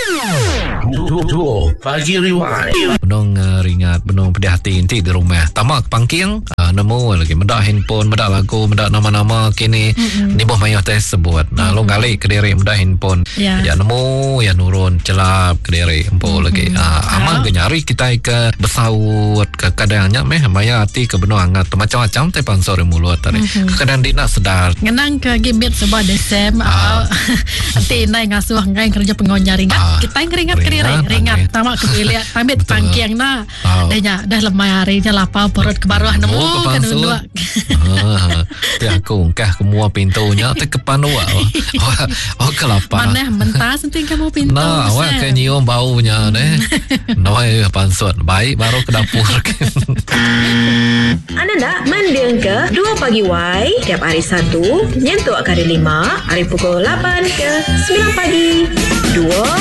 Duo Pagi Riwai. Benong ringat, benong pedih hati nanti di rumah. Tamak pangking, nemu lagi medak handphone, medak lagu, medak nama-nama kini. Ni boh mayah tes sebut. Nah, lo kali ke diri medak handphone. Ya nemu, ya nurun celap ke diri empo lagi. Aman ke nyari kita ke besaut ke kadangnya meh maya hati ke benong angat macam-macam te pansor mulut tadi. Kadang dina sedar. Ngenang ke gibit sebab desem. Hati nai ngasuh ngai kerja pengonya ringat. Kita ngeringat ke diri ringat. Tamak ke lihat pamit pangking na. Dah lemah harinya lapar perut ke bawah nemu ke dua. Ti aku kah semua pintunya te ke panua. Oh kelapa. Mana mentas nanti kamu pintu. Nah, awak ke nyium baunya deh. Noi pansut baik baru ke dapur. Anda nak mendeng ke 2 Pagi Y tiap hari Sabtu nyentuh kali 5 hari pukul 8 ke 9 pagi. 2